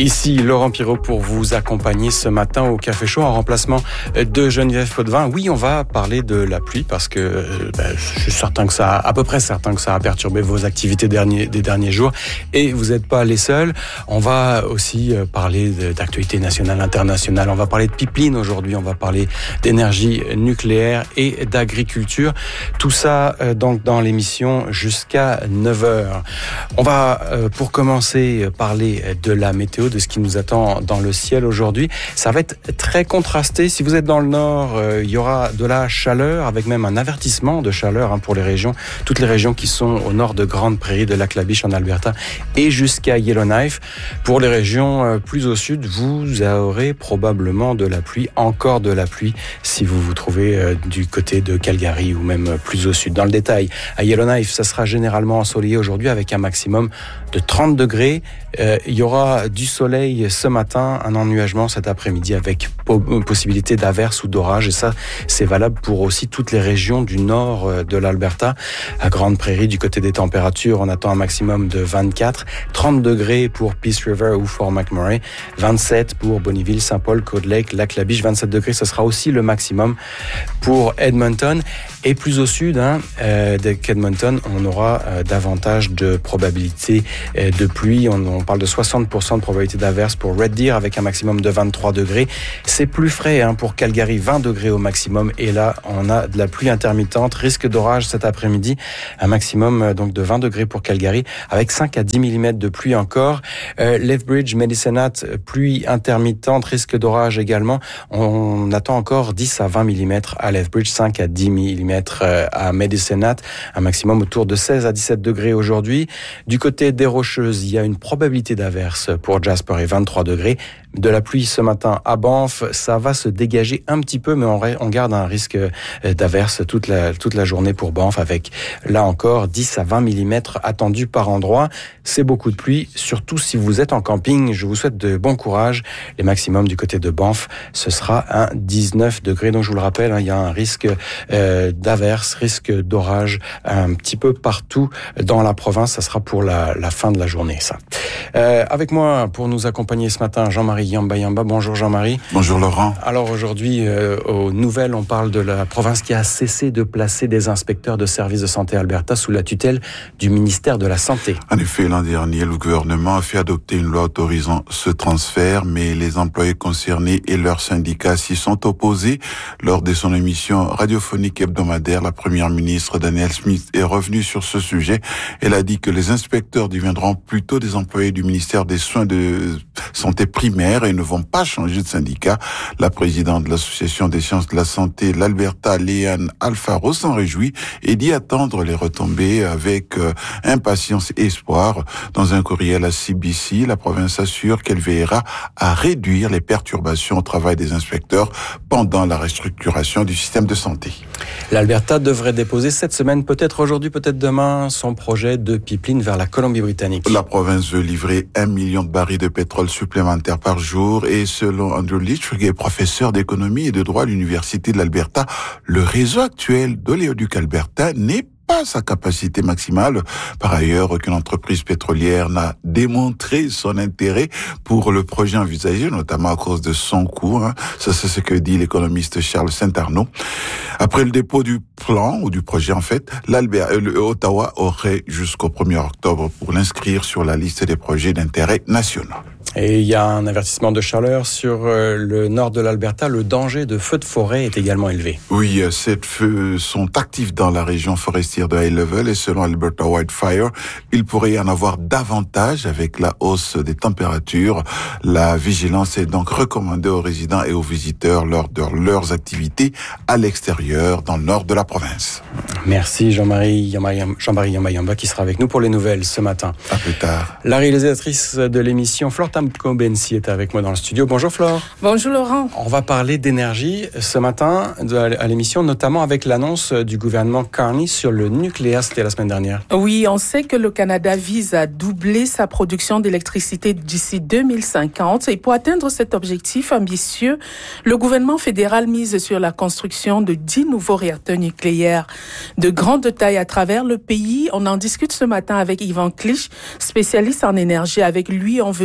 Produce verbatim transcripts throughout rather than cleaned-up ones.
Ici Laurent Pirot pour vous accompagner ce matin au Café Chaud en remplacement de Geneviève Potvin. Oui, on va parler de la pluie parce que ben, je suis certain que ça, à peu près certain que ça a perturbé vos activités derniers, des derniers jours et vous n'êtes pas les seuls. On va aussi parler d'actualité nationale, internationale. On va parler de pipeline aujourd'hui. On va parler d'énergie nucléaire et d'agriculture. Tout ça donc dans l'émission jusqu'à neuf heures. On va pour commencer parler de la météo, de ce qui nous attend dans le ciel aujourd'hui. Ça va être très contrasté. Si vous êtes dans le nord, euh, il y aura de la chaleur, avec même un avertissement de chaleur hein, pour les régions, toutes les régions qui sont au nord de Grande Prairie, de Lac-La-Biche en Alberta et jusqu'à Yellowknife. Pour les régions euh, plus au sud, vous aurez probablement de la pluie, encore de la pluie, si vous vous trouvez euh, du côté de Calgary ou même plus au sud. Dans le détail, à Yellowknife, ça sera généralement ensoleillé aujourd'hui avec un maximum de trente degrés. Euh, il y aura du soleil ce matin, un ennuagement cet après-midi avec po- possibilité d'averses ou d'orages. Et ça, c'est valable pour aussi toutes les régions du nord de l'Alberta. À Grande Prairie, du côté des températures, on attend un maximum de vingt-quatre, trente degrés pour Peace River ou Fort McMurray, vingt-sept pour Bonnyville, Saint-Paul, Cold Lake, Lac-La-Biche, vingt-sept degrés. Ce sera aussi le maximum pour Edmonton. Et plus au sud hein, euh, d'Edmonton, on aura euh, davantage de probabilité euh, de pluie. On, on parle de soixante pour cent de probabilité d'averse pour Red Deer avec un maximum de vingt-trois degrés. C'est plus frais hein, pour Calgary, vingt degrés au maximum. Et là, on a de la pluie intermittente, risque d'orage cet après-midi, un maximum euh, donc de vingt degrés pour Calgary avec cinq à dix millimètres de pluie encore. Euh, Lethbridge, Medicine Hat, pluie intermittente, risque d'orage également. On, on attend encore dix à vingt millimètres à Lethbridge, cinq à dix millimètres à Medicine Hat, un maximum autour de seize à dix-sept degrés aujourd'hui. Du côté des Rocheuses, il y a une probabilité d'averse pour Jasper et vingt-trois degrés. De la pluie ce matin à Banff, ça va se dégager un petit peu, mais on, on garde un risque d'averse toute la, toute la journée pour Banff avec, là encore, dix à vingt millimètres attendus par endroit. C'est beaucoup de pluie, surtout si vous êtes en camping. Je vous souhaite de bon courage. Les maximums du côté de Banff, ce sera un dix-neuf degrés. Donc je vous le rappelle, hein, il y a un risque euh, d'averse, risque d'orage un petit peu partout dans la province. Ça sera pour la, la fin de la journée, ça. Euh, avec moi, pour nous accompagner ce matin, Jean-Marie Yamba Yamba. Bonjour Jean-Marie. Bonjour Laurent. Alors aujourd'hui, euh, aux nouvelles, on parle de la province qui a cessé de placer des inspecteurs de services de santé Alberta sous la tutelle du ministère de la Santé. En effet, l'an dernier, le gouvernement a fait adopter une loi autorisant ce transfert, mais les employés concernés et leurs syndicats s'y sont opposés. Lors de son émission radiophonique hebdomadaire, la première ministre Danielle Smith est revenue sur ce sujet. Elle a dit que les inspecteurs deviendront plutôt des employés du ministère des Soins de Santé primaire et ne vont pas changer de syndicat. La présidente de l'Association des sciences de la santé, l'Alberta, Léane Alfaro, s'en réjouit et dit attendre les retombées avec euh, impatience et espoir. Dans un courriel à C B C, la province assure qu'elle veillera à réduire les perturbations au travail des inspecteurs pendant la restructuration du système de santé. L'Alberta devrait déposer cette semaine, peut-être aujourd'hui, peut-être demain, son projet de pipeline vers la Colombie-Britannique. La province veut livrer un million de barils de pétrole supplémentaires par jour et selon Andrew Litchfield, professeur d'économie et de droit à l'Université de l'Alberta, le réseau actuel d'Oléoduc Alberta n'est pas sa capacité maximale. Par ailleurs, aucune entreprise pétrolière n'a démontré son intérêt pour le projet envisagé, notamment à cause de son coût. Hein. Ça, c'est ce que dit l'économiste Charles Saint-Arnaud. Après le dépôt du plan, ou du projet en fait, l'Alberta, euh, Ottawa aurait jusqu'au premier octobre pour l'inscrire sur la liste des projets d'intérêt national. Et il y a un avertissement de chaleur sur le nord de l'Alberta. Le danger de feux de forêt est également élevé. Oui, ces feux sont actifs dans la région forestière de High Level et selon Alberta Wildfire, il pourrait y en avoir davantage avec la hausse des températures. La vigilance est donc recommandée aux résidents et aux visiteurs lors de leurs activités à l'extérieur dans le nord de la province. Merci Jean-Marie Jean-Marie Yamba qui sera avec nous pour les nouvelles ce matin. À plus tard. La réalisatrice de l'émission, Flore Tamko-Bensi, est avec moi dans le studio. Bonjour Flore. Bonjour Laurent. On va parler d'énergie ce matin à l'émission, notamment avec l'annonce du gouvernement Carney sur le nucléaire. C'était la semaine dernière. Oui, on sait que le Canada vise à doubler sa production d'électricité d'ici deux mille cinquante. Et pour atteindre cet objectif ambitieux, le gouvernement fédéral mise sur la construction de dix nouveaux réacteurs nucléaires de grande taille à travers le pays. On en discute ce matin avec Yvan Clich, spécialiste en énergie. Avec lui, on veut surtout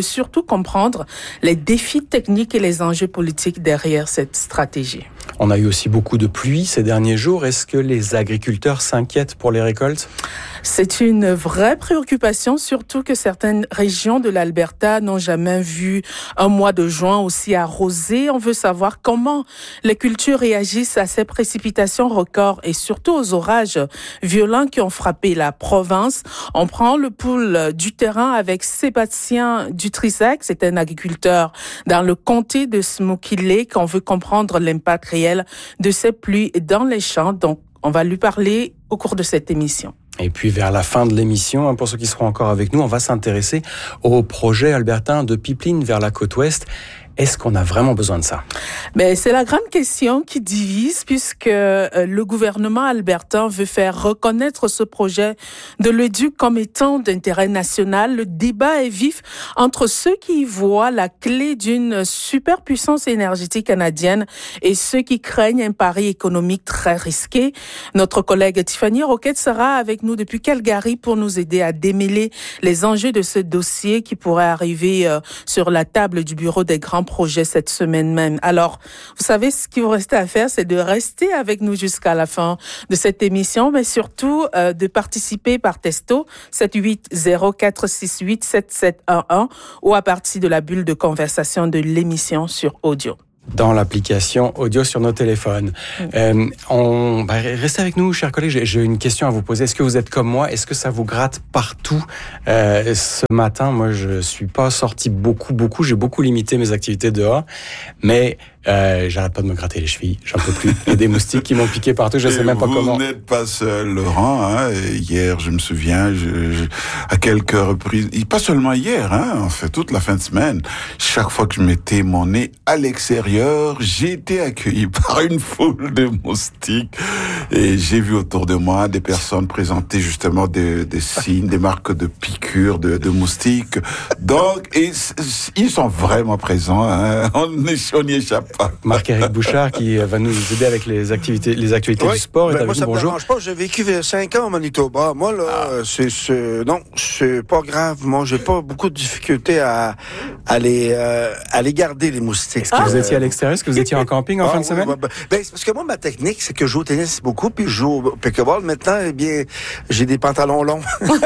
comprendre les défis techniques et les enjeux politiques derrière cette stratégie. On a eu aussi beaucoup de pluie ces derniers jours. Est-ce que les agriculteurs s'inquiètent pour les récoltes ? C'est une vraie préoccupation, surtout que certaines régions de l'Alberta n'ont jamais vu un mois de juin aussi arrosé. On veut savoir comment les cultures réagissent à ces précipitations records et surtout aux orages violents qui ont frappé la province. On prend le pouls du terrain avec Sébastien Dutrisac, c'est un agriculteur dans le comté de Smoky Lake. On veut comprendre l'impact réel de ces pluies dans les champs. Donc, on va lui parler au cours de cette émission. Et puis vers la fin de l'émission, pour ceux qui seront encore avec nous, on va s'intéresser au projet albertain de pipeline vers la côte ouest. Est-ce qu'on a vraiment besoin de ça? Ben, c'est la grande question qui divise puisque euh, le gouvernement albertain veut faire reconnaître ce projet de l'Éduc comme étant d'intérêt national. Le débat est vif entre ceux qui y voient la clé d'une superpuissance énergétique canadienne et ceux qui craignent un pari économique très risqué. Notre collègue Tiffany Roquette sera avec nous depuis Calgary pour nous aider à démêler les enjeux de ce dossier qui pourrait arriver euh, sur la table du bureau des grands projet cette semaine même. Alors, vous savez, ce qu'il vous reste à faire, c'est de rester avec nous jusqu'à la fin de cette émission, mais surtout euh, de participer par texto sept huit zéro quatre six huit sept sept un un ou à partir de la bulle de conversation de l'émission sur audio. Dans l'application audio sur nos téléphones. Mmh. Euh, on, bah, restez avec nous, chers collègues. J'ai, j'ai une question à vous poser. Est-ce que vous êtes comme moi? Est-ce que ça vous gratte partout? Euh, ce matin, moi, je suis pas sorti beaucoup, beaucoup. J'ai beaucoup limité mes activités dehors. Mais euh, j'arrête pas de me gratter les chevilles. J'en peux plus. Il y a des moustiques qui m'ont piqué partout. Je sais même pas vous comment. Vous n'êtes pas seul, Laurent. Hein. Hier, je me souviens, je, je, à quelques reprises, pas seulement hier, hein, en fait, toute la fin de semaine, chaque fois que je mettais mon nez à l'extérieur, j'ai été accueilli par une foule de moustiques et j'ai vu autour de moi des personnes présenter justement des, des signes, des marques de piqûres de, de moustiques. Donc, et, ils sont vraiment présents. Hein. On n'y échappe pas. Marc-Éric Bouchard qui va nous aider avec les activités, les actualités oui, du sport. Ben moi, ça bonjour. me dérange pas. J'ai vécu cinq ans au Manitoba. Moi, là, ah. c'est, c'est, non, c'est pas grave. Moi, j'ai pas beaucoup de difficultés à, à les, euh, à les garder, les moustiques. Est-ce que vous étiez à l'extérieur? Est-ce que vous étiez en camping en ah, fin de oui, semaine? Ben, ben, c'est parce que moi, ma technique, c'est que je joue au tennis beaucoup, puis je joue au pickleball. Maintenant, eh bien, j'ai des pantalons longs.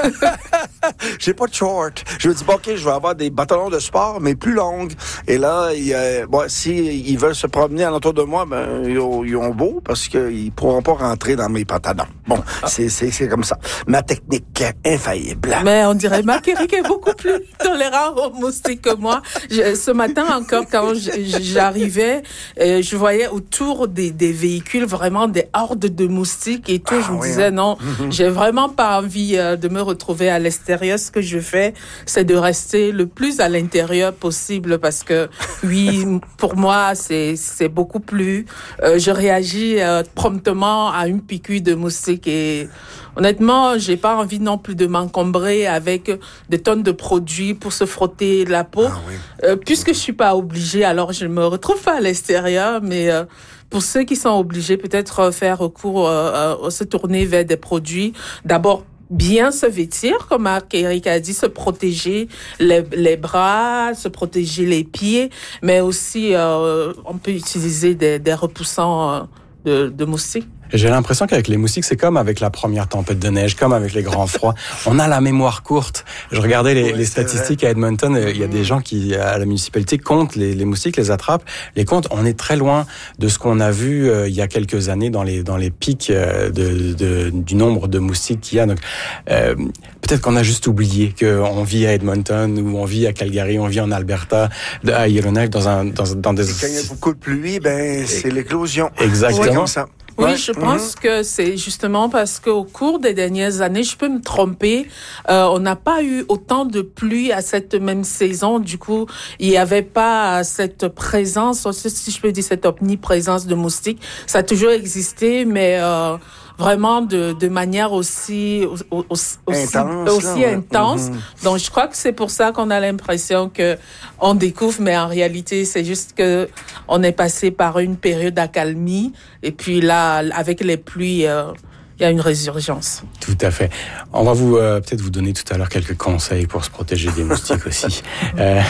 J'ai pas de short. Je me dis, bon, OK, je vais avoir des pantalons de sport, mais plus longues. Et là, il, euh, bon, si ils veulent se promener alentour de moi, ben, ils ont, ils ont beau, parce qu'ils pourront pas rentrer dans mes pantalons. Bon, c'est, c'est, c'est comme ça. Ma technique infaillible. Mais on dirait, Marc-Éric est beaucoup plus tolérant aux moustiques que moi. Je, ce matin encore, quand j'arrivais, euh, je voyais autour des, des véhicules vraiment des hordes de moustiques et tout. Ah, je me oui, disais, hein. non, mm-hmm. j'ai vraiment pas envie euh, de me retrouver à l'extérieur. Ce que je fais, c'est de rester le plus à l'intérieur possible parce que, oui, pour moi, c'est, c'est beaucoup plus... Euh, je réagis euh, promptement à une piqûre de moustique et honnêtement, j'ai pas envie non plus de m'encombrer avec des tonnes de produits pour se frotter la peau. Ah, oui. euh, puisque je suis pas obligée, alors je me retrouve pas à l'extérieur, mais... Euh, pour ceux qui sont obligés, peut-être faire recours, euh, euh, se tourner vers des produits, d'abord, bien se vêtir, comme Marc-Éric a dit, se protéger les, les bras, se protéger les pieds, mais aussi, euh, on peut utiliser des, des repoussants euh, de, de moustiques. J'ai l'impression qu'avec les moustiques, c'est comme avec la première tempête de neige, comme avec les grands froids. On a la mémoire courte. Je regardais les, ouais, les statistiques à Edmonton. Il y a des gens qui, à la municipalité, comptent les, les moustiques, les attrapent, les comptent. On est très loin de ce qu'on a vu euh, il y a quelques années dans les dans les pics euh, de, de du nombre de moustiques qu'il y a. Donc euh, peut-être qu'on a juste oublié qu'on vit à Edmonton ou on vit à Calgary, on vit en Alberta, à Yellowknife, dans un dans dans des. Et quand il y a beaucoup de pluie, ben c'est l'éclosion. Exactement. Ouais, comme ça. Oui, ouais. je pense mm-hmm. que c'est justement parce qu'au cours des dernières années, je peux me tromper, euh, on n'a pas eu autant de pluie à cette même saison. Du coup, il n'y avait pas cette présence, si je peux dire cette omniprésence de moustiques. Ça a toujours existé, mais euh, vraiment de, de manière aussi, aussi, intense. Aussi là, intense. Ouais. Mm-hmm. Donc, je crois que c'est pour ça qu'on a l'impression que on découvre, mais en réalité, c'est juste que on est passé par une période d'accalmie. Et puis là, avec les pluies, euh, il y a une résurgence. Tout à fait. On va vous euh, peut-être vous donner tout à l'heure quelques conseils pour se protéger des moustiques aussi. Euh,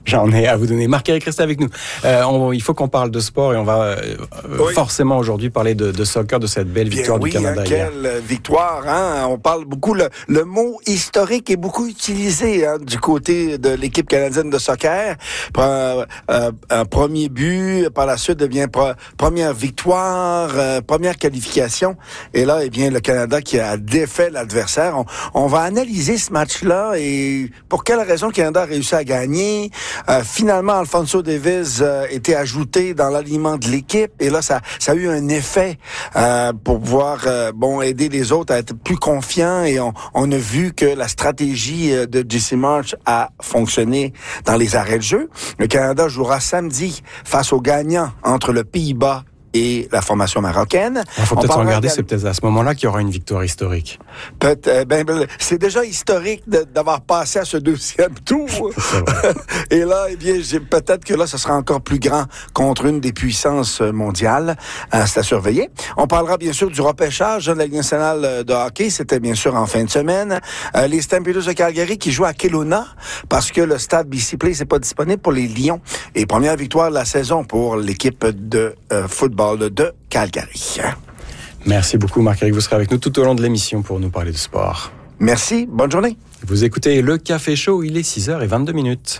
J'en ai à vous donner. Marc-Éric, restez avec nous. Euh, on, il faut qu'on parle de sport et on va euh, oui. forcément aujourd'hui parler de, de soccer, de cette belle victoire Bien, du oui, Canada hein, hier. Quelle victoire, hein? On parle beaucoup, le, le mot historique est beaucoup utilisé hein, du côté de l'équipe canadienne de soccer. Euh, euh, un premier but, par la suite devient pre- première victoire, euh, première qualification. Et là, eh bien, le Canada qui a défait l'adversaire. On, on va analyser ce match-là et pour quelle raison le Canada a réussi à gagner. Euh, finalement, Alphonso Davies euh, était ajouté dans l'alignement de l'équipe et là, ça, ça a eu un effet euh, pour pouvoir euh, bon aider les autres à être plus confiants et on, on a vu que la stratégie de J C March a fonctionné dans les arrêts de jeu. Le Canada jouera samedi face aux gagnants entre le Pays-Bas et la formation marocaine. Il faut peut-être regarder, de... c'est peut-être à ce moment-là qu'il y aura une victoire historique. Peut-être, euh, ben, c'est déjà historique de, d'avoir passé à ce deuxième tour. Et là, eh bien, j'ai, peut-être que là, ce sera encore plus grand contre une des puissances mondiales. Euh, c'est à surveiller. On parlera bien sûr du repêchage de la Ligue nationale de hockey. C'était bien sûr en fin de semaine. Euh, les Stampeders de Calgary qui jouent à Kelowna parce que le stade B C Place n'est pas disponible pour les Lions. Et première victoire de la saison pour l'équipe de euh, football de Calgary. Merci beaucoup, Marc-Éric. Vous serez avec nous tout au long de l'émission pour nous parler de sport. Merci. Bonne journée. Vous écoutez Le Café Show. Il est six heures vingt-deux minutes.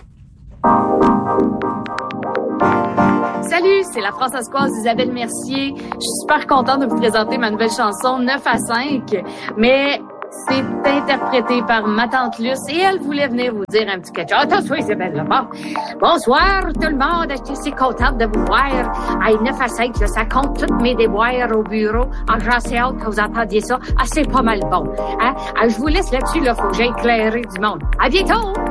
Salut, c'est la Françoise Isabelle Mercier. Je suis super contente de vous présenter ma nouvelle chanson neuf à cinq. Mais c'est interprété par ma tante Luce et elle voulait venir vous dire un petit quelque chose. Attention, Isabelle, là-bas. Bonsoir, tout le monde. Je suis contente de vous voir. À neuf à cinq, là, ça compte toutes mes déboires au bureau. Ah, j'ai assez hâte que vous entendiez ça. Ah, c'est pas mal bon. Hein? Ah, je vous laisse là-dessus, là. Faut que j'aille éclairer du monde. À bientôt!